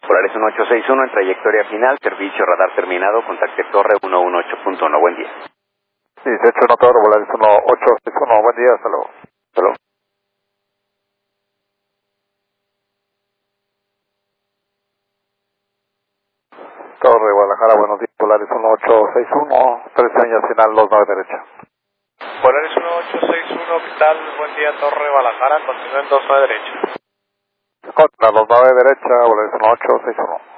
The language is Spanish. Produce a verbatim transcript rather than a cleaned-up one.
Polaris uno ocho seis uno en trayectoria final, servicio radar terminado, contacte torre uno uno ocho punto uno, buen día. Sí, de hecho no torre, Polaris uno ocho seis uno, buen día, hasta luego. Hasta luego. Torre Guadalajara, buenos días, Polaris uno ocho seis uno, tres señas final, dos nueve derecha. Polaris uno ocho seis uno, ¿qué tal? Buen día, Torre Guadalajara, continúa en dos nueve derecha. Contra los nueve derecha, Polaris uno ocho seis uno.